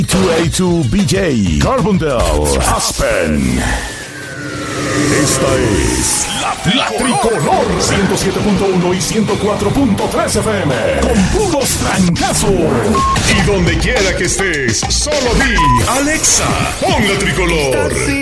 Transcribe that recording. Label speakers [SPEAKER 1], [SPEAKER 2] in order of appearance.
[SPEAKER 1] 2A2 BJ, Carbondale, Aspen. Esta es la Tricolor 107.1 y 104.3 FM. Con puros trancazos. Y donde quiera que estés, solo di Alexa, pon la Tricolor.